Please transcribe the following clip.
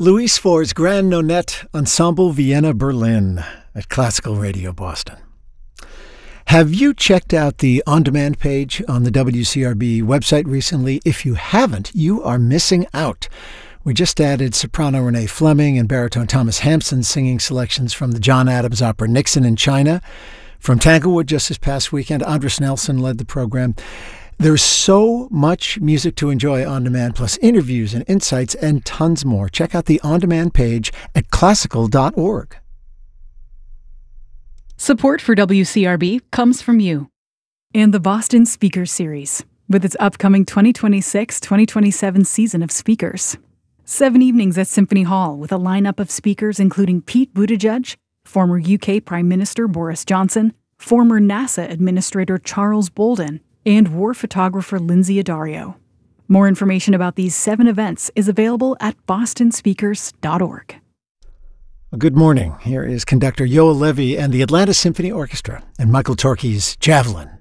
Louis Ford's Grand Nonette Ensemble Vienna Berlin at Classical Radio Boston. Have you checked out the on-demand page on the WCRB website recently? If you haven't, you are missing out. We just added soprano Renee Fleming and baritone Thomas Hampson singing selections from the John Adams opera Nixon in China. From Tanglewood just this past weekend, Andras Nelson led the program. There's so much music to enjoy on demand, plus interviews and insights and tons more. Check out the on-demand page at classical.org. Support for WCRB comes from you and the Boston Speakers Series, with its upcoming 2026-2027 season of speakers. 7 evenings at Symphony Hall with a lineup of speakers including Pete Buttigieg, former UK Prime Minister Boris Johnson, former NASA Administrator Charles Bolden, and war photographer Lindsay Addario. More information about these 7 events is available at bostonspeakers.org. Good morning. Here is conductor Yoel Levy and the Atlanta Symphony Orchestra and Michael Torke's Javelin.